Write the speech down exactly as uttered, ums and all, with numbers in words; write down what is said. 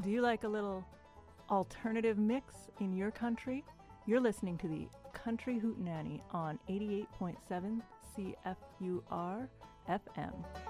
Do you like a little alternative mix in your country? You're listening to the Country Hootenanny on eighty-eight point seven C F U R F M.